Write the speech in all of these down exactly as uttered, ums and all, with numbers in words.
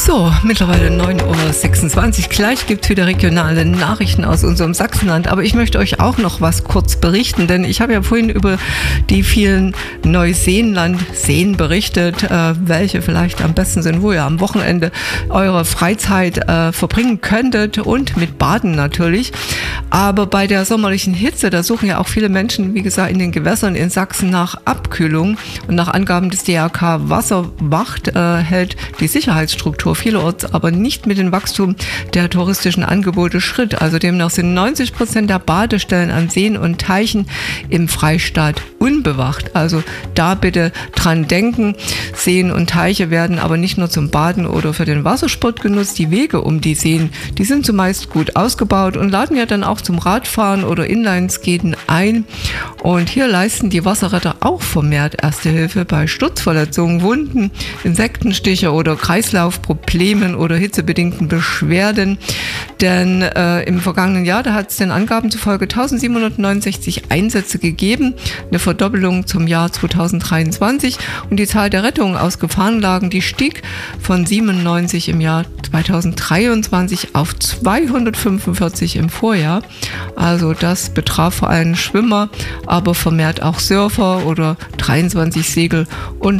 So, mittlerweile neun Uhr sechsundzwanzig. Gleich gibt es wieder regionale Nachrichten aus unserem Sachsenland. Aber ich möchte euch auch noch was kurz berichten, denn ich habe ja vorhin über die vielen Neuseeland-Seen berichtet, äh, welche vielleicht am besten sind, wo ihr am Wochenende eure Freizeit äh, verbringen könntet und mit Baden natürlich. Aber bei der sommerlichen Hitze, da suchen ja auch viele Menschen, wie gesagt, in den Gewässern in Sachsen nach Abkühlung. Und nach Angaben des D R K Wasserwacht äh, hält die Sicherheitsstruktur vielerorts aber nicht mit dem Wachstum der touristischen Angebote Schritt. Also demnach sind neunzig Prozent der Badestellen an Seen und Teichen im Freistaat unbewacht. Also da bitte dran denken. Seen und Teiche werden aber nicht nur zum Baden oder für den Wassersport genutzt. Die Wege um die Seen, die sind zumeist gut ausgebaut und laden ja dann auch zum Radfahren oder Inlineskaten ein. Und hier leisten die Wasserretter auch vermehrt Erste Hilfe bei Sturzverletzungen, Wunden, Insektenstiche oder Kreislaufproblemen oder hitzebedingten Beschwerden. Denn äh, im vergangenen Jahr, da hat es den Angaben zufolge eintausendsiebenhundertneunundsechzig Einsätze gegeben, eine Verdoppelung zum Jahr zweitausenddreiundzwanzig. Und die Zahl der Rettungen aus Gefahrenlagen, die stieg von siebenundneunzig im Jahr zweitausenddreiundzwanzig auf zweihundertfünfundvierzig im Vorjahr. Also das betraf vor allem Schwimmer, aber vermehrt auch Surfer oder dreiundzwanzig Segel- und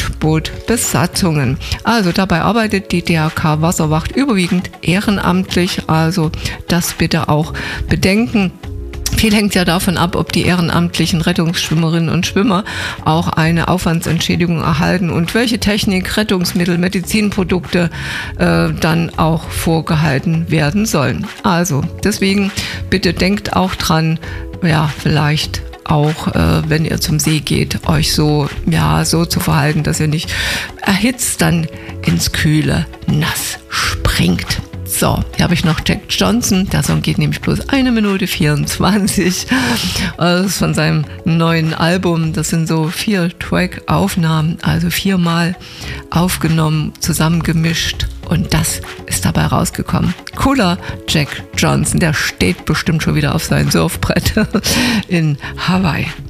Sportbootbesatzungen. Also dabei arbeitet die D R K Wasserwacht überwiegend ehrenamtlich, also das bitte auch bedenken. Viel hängt ja davon ab, ob die ehrenamtlichen Rettungsschwimmerinnen und Schwimmer auch eine Aufwandsentschädigung erhalten und welche Technik, Rettungsmittel, Medizinprodukte äh, dann auch vorgehalten werden sollen. Also deswegen bitte denkt auch dran, ja, vielleicht auch, äh, wenn ihr zum See geht, euch so, ja, so zu verhalten, dass ihr nicht erhitzt dann ins kühle Nass springt. So, hier habe ich noch Jack Johnson. Der Song geht nämlich bloß eine Minute vierundzwanzig. Das ist von seinem neuen Album. Das sind so vier Track-Aufnahmen, also viermal aufgenommen, zusammengemischt. Und das ist dabei rausgekommen. Cooler Jack Johnson, der steht bestimmt schon wieder auf seinem Surfbrett in Hawaii.